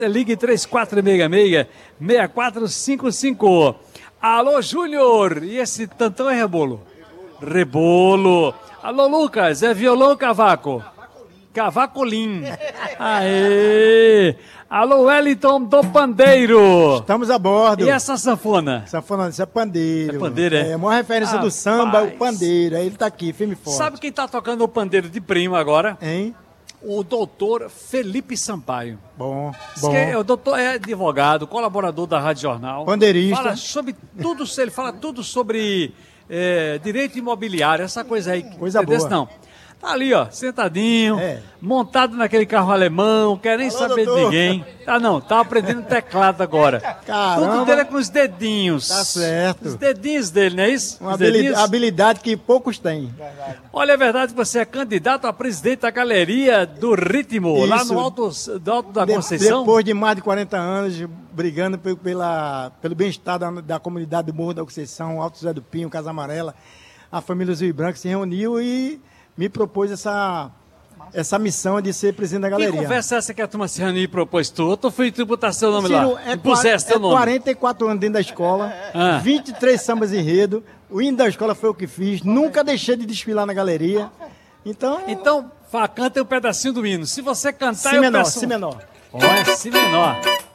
Ligue 3466-6455. Alô, Júnior! E esse tantão é rebolo? Rebolo. Alô, Lucas, é violão ou cavaco? Cavacolim. Aê! Alô, Wellington do pandeiro. Estamos a bordo. E essa sanfona? Sanfona, isso é pandeiro. É pandeiro, é? É a maior referência do samba, é o pandeiro. Aí ele tá aqui, firme e forte. Sabe quem tá tocando o pandeiro de primo agora? Hein? O doutor Felipe Sampaio. Bom, Diz bom. que o doutor é advogado, colaborador da Rádio Jornal. Pandeirista. Fala sobre tudo, ele fala tudo sobre direito imobiliário, essa coisa aí. Coisa boa. Não. Tá ali, ó, sentadinho, É. montado naquele carro alemão, quer nem Alô, saber doutor. de ninguém. Ah, não, tá aprendendo teclado agora. Caramba. Tudo dele é com os dedinhos. Tá certo. Os dedinhos dele, não é isso? Uma Os dedinhos? habilidade que poucos têm. Olha, é verdade que você é candidato a presidente da Galeria do Ritmo, lá Isso. no Alto da Conceição. Depois de mais de 40 anos brigando pelo bem-estar da comunidade do Morro da Conceição, Alto Zé do Pinho, Casa Amarela, a família Zui Branco se reuniu e me propôs essa missão de ser presidente da Que galeria. conversa é essa que a turma se reuniu e propôs tu? Eu tô feito de botar seu nome Ciro, lá. Puseste teu nome. 44 anos dentro da escola, Ah. 23 sambas enredo, o hino da escola foi o que fiz, nunca deixei de desfilar na galeria. Então, canta um pedacinho do hino. Se você cantar, si eu menor, peço... si menor. Olha, si menor.